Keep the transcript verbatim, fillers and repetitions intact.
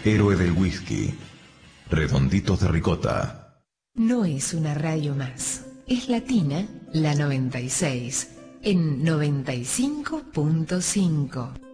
héroe del whisky, Redonditos de Ricota. No es una radio más, es Latina, la noventa y seis, en noventa y cinco punto cinco.